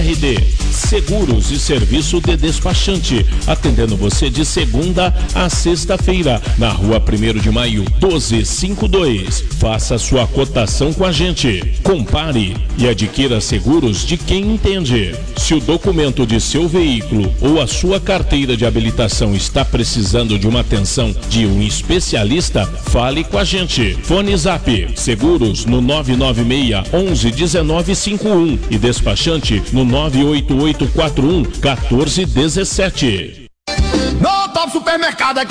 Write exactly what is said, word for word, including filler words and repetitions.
R D. Seguros e serviço de despachante, atendendo você de segunda a sexta-feira, na rua primeiro de maio, doze cinquenta e dois. Faça sua cotação com a gente. Compare e adquira seguros de quem entende. Se o documento de seu veículo ou a sua carteira de habilitação está precisando de uma atenção de um especialista, fale com a gente. Fone Zap Seguros no nove nove seis, onze, dezenove cinquenta e um e despachante no nove oito oito quatro um, quatorze dezessete. No Top Supermercado é